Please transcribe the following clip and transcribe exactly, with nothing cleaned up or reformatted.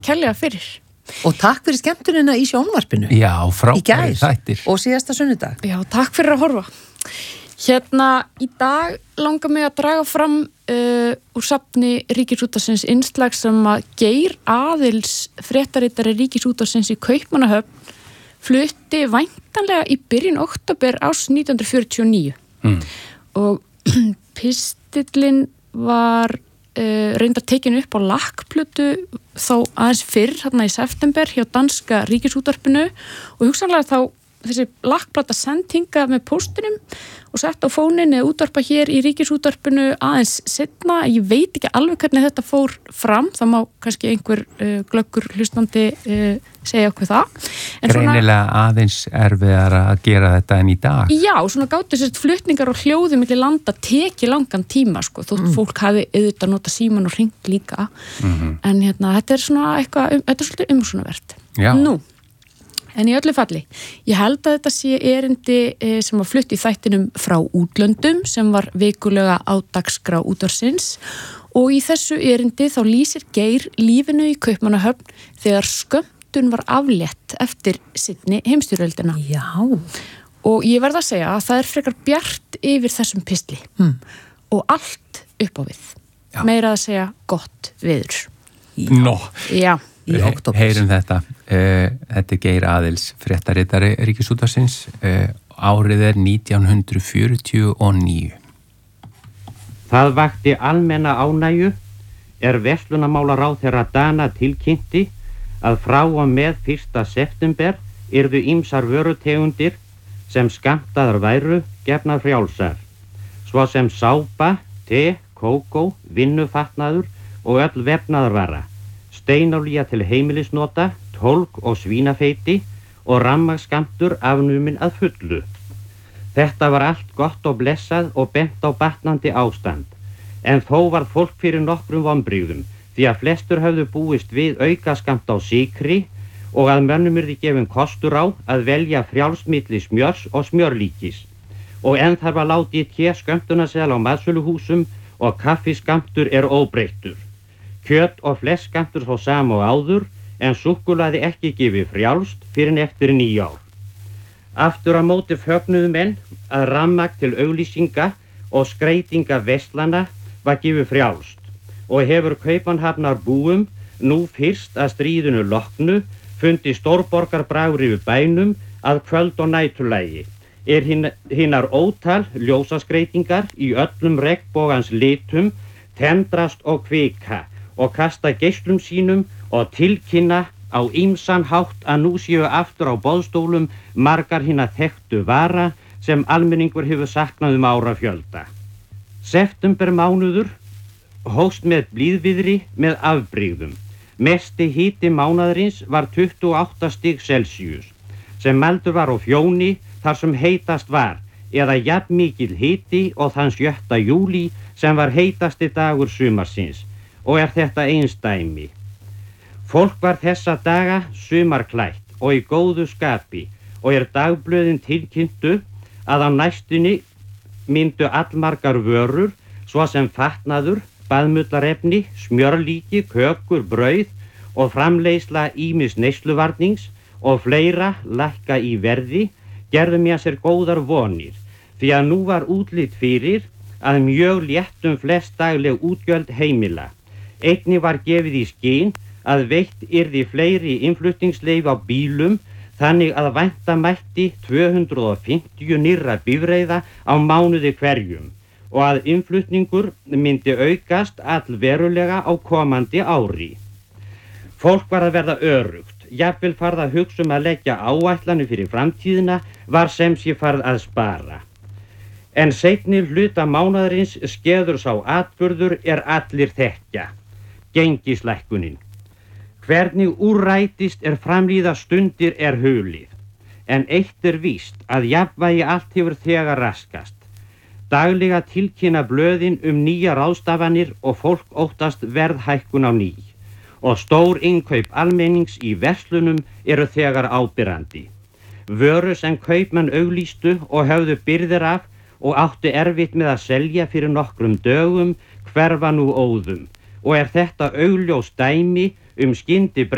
kærlega fyrir. Og takk fyrir skemmtunina í sjónvarpinu. Já, frábæri þættir. Og síðasta sunnudag. Já, takk fyrir að horfa. Hérna, í dag langar mig að draga fram uh, úr safni Ríkisútvarpsins innslag sem að Geir Aðils, fréttaritari Ríkisútvarpsins í Kaupmannahöfn, flutti væntanlega í byrjun október ás nítján hundruð fjörutíu og níu. Mm. Og pistillinn var uh, reyndar tekin upp á lakkplötu þá aðeins fyrr, hérna í september, hjá danska Ríkisútvarpinu og hugsanlega þá þessi lakkplata send hingað með póstinum og sett á fónin eða útvarpa hér í Ríkisútvarpinu aðeins seinna. Ég veit ekki alveg hvernig þetta fór fram, það má kannski einhver uh, glöggur hlustandi uh, segja okkur það. En greinilega svona, aðeins erfiðar að gera þetta en í dag. Já, svona gátu sérst flutningar og hljóði milli landa teki langan tíma, sko, þótt mm. fólk hafi auðvitað nota síman og hringt líka. Mm-hmm. En hérna, þetta er svona eitthvað, um, þetta er svolítið umhugsunarvert. Já. Nú. En í öllu falli, ég held að þetta sé erindi sem var flutt í þættinum Frá útlöndum sem var vikulega á dagskrá útvarpsins og í þessu erindi þá lýsir Geir lífinu í Kaupmannahöfn þegar skömmtun var aflétt eftir seinni heimsstyrjöldina. Já. Og ég verð að segja að það er frekar bjart yfir þessum pistli hmm. og allt upp á við. Já. Meira að segja gott veður. Nó. Já. Í október. Heyrum þetta. Uh, þetta er Geir Aðils, fréttaritari Ríkisútvarpsins. Uh, árið er nítján hundruð fjörutíu og níu. Það vakti almenna ánægju er verslunarmálaráðherra Dana tilkynnti að frá og með fyrsta september yrðu ýmsar vörutegundir sem skammtaðar væru gefnar frjálsar, svo sem sápa, te, kókó, vinnufatnaður og öll vefnaðarvara, steinolía til heimilisnota, tólg og svínafeiti og rammagsskammtur afnumin að fullu. Þetta var allt gott og blessað og bent á batnandi ástand, en þó var fólk fyrir nokkrum vonbrigðum því að flestur höfðu búist við aukaskammt á sykri og að mönnum yrði gefinn kostur á að velja frjálsmilli smjörs og smjörlíkis. Og enn þarf að láta í té skömmtunarseðla á matsöluhúsum og kaffiskammtur er óbreyttur. Kjöt og fleskskammtur þó sama og áður, en súkkulaði ekki gefið frjálst fyrir en eftir níu ár. Aftur á móti fögnuðu menn að rammagn til auglýsinga og skreytinga verslana var gefið frjálst og hefur Kaupmannahafnar búum nú fyrst að stríðinu loknu fundi stórborgarbragur yfir bænum að kvöld og næturlægi. Er hin, hinnar ótal ljósaskreytingar í öllum regnbogans litum tendrast og kvika og kasta geislum sínum og tilkynna á ýmsan hátt að nú séu aftur á boðstólum margar hinna þekktu vara sem almenningur hefur saknað um árafjölda. September mánuður hófst með blíðviðri með afbrigðum. Mesti hiti mánaðarins var tuttugu og átta stig Celsius, sem mældur var á Fjóni þar sem heitast var, eða jafnmikill hiti og þann sjötta júlí sem var heitasti dagur sumarsins, og er þetta einsdæmi. Fólk var þessa daga sumarklætt og í góðu skapi og er dagblöðin tilkynntu að á næstunni myndu allmargar vörur, svo sem fatnaður, baðmullarefni, smjörlíki, kökur, brauð og framleiðsla ýmis neysluvarnings og fleira lækka í verði, gerðu mér sér góðar vonir, því að nú var útlit fyrir að mjög léttum flest dagleg útgjöld heimila. Einnig var gefið í skyn að veitt yrði fleiri innflutningsleyfi á bílum þannig að vænta mætti tvö hundruð fimmtíu nýrra bifreiða á mánuði hverjum og að innflutningur myndi aukast allverulega á komandi ári. Fólk var að verða örugt, jafnvel farið að hugsa um að leggja áætlanir fyrir framtíðina var sem sé farið að spara. En seinni hluta mánaðarins skeður sá atburður er allir þekkja, gengislækkunin. Hvernig úrrætist er framlíða stundir er hulið, en eitt er víst að jafnvægi allt hefur þegar raskast. Daglega tilkynna blöðin um nýja ráðstafanir og fólk óttast verðhækkun á ný og stór innkaup almennings í verslunum eru þegar ábyrrandi. Vöru sem kaupmenn auglýstu og höfðu birgðir af og áttu erfitt með að selja fyrir nokkrum dögum hverfa nú óðum og er þetta augljós dæmi um skyndibreytingar